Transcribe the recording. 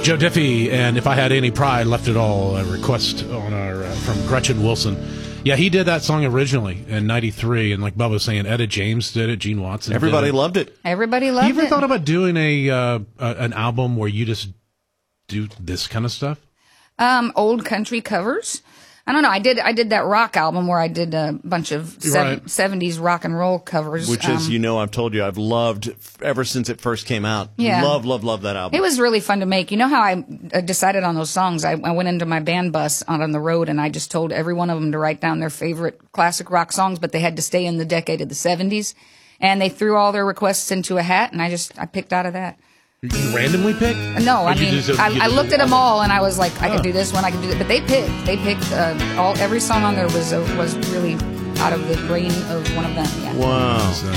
Joe Diffie, and If I Had Any Pride, Left It All, a request on our from Gretchen Wilson. Yeah, he did that song originally in '93, and like Bubba was saying, Etta James did it, Gene Watson. Everybody loved it. Everybody loved it. You ever thought about doing an album where you just do this kind of stuff? Old country covers. I don't know. I did that rock album where I did a bunch of 70s rock and roll covers. Which is, I've told you, I've loved ever since it first came out. Yeah. Love that album. It was really fun to make. You know how I decided on those songs? I went into my band bus out on the road and I just told every one of them to write down their favorite classic rock songs, but they had to stay in the decade of the 70s. And they threw all their requests into a hat, and I picked out of that. You randomly pick? No, I mean, I looked at them all, and I was like, I can do this one, I can do that. But they picked every song on there was really out of the brain of one of them. Yeah. Wow.